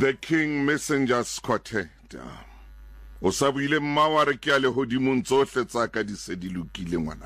The King Messengers Quartet. O sa buile mmawa re ke a lehodimong tsohle tsa ka di se di lokile ngwana.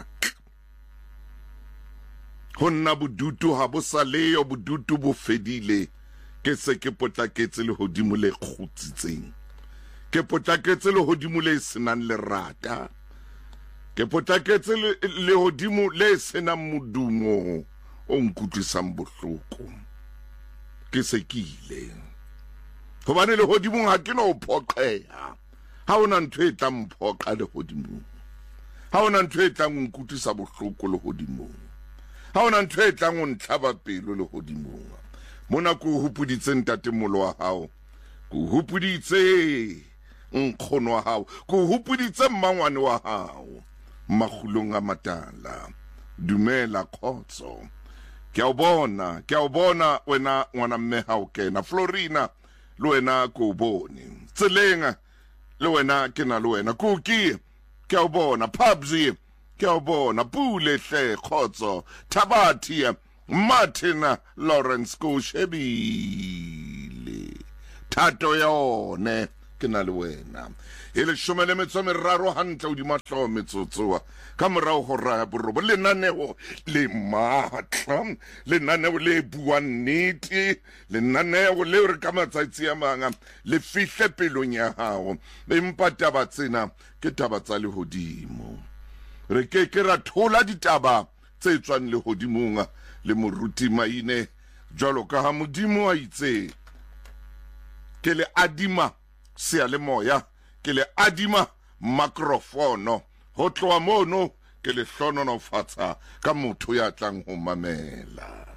Ho nna bodutu ha bo sa leyo bodutu bo fedile. Ke se ke potlaketse lehodimo le kgutsitseng. Ke potlaketse lehodimo le senang lerata. Ke potlaketse lehodimo le senang modumo o nkutlwisang bohloko. Ke se ke ile. Hobane lehodimong ha ke no phoqeha. Ha ona ntho e tla mphoqa lehodimong. Ha ona ntho e tla nkutlwisa bohloko lehodimong. Ha ona ntho e tla ntlhaba pelo lehodimong. Mona ko hopoditse ntatemolo wa hao. Ko hopoditse nkgono wa hao. Ko hopoditse mmangwane wa hao. Makgulong a matala. Dumela khotso. Ke a bona wena ngwana mme ha o kena. Florina le wena ko bone. Tselenga le wena ke na le wena. Kuki ke a bona. Pubsy ke a bona. Pule hle khotso. Tabati Martin Lawrence ko shebile. Thato yone ke na le wena. Ele shumele metso meraro hantle o di mahlo metsotsoa ka morao go raya borobo lenaneo le matla lenaneo le bua nnete lenaneo le re ka matsatsi a manga le fihle pelong ya hao empa taba tsena ke taba tsa lehodimo re ke ra thola ditaba tse tswang lehodimong le moruti maine jwalo ka ha modimo a itse ke le adima sealemoya ke le adima makrofono ho tloa mono ke le hlononofatsa ka motho ya tlang ho mamela.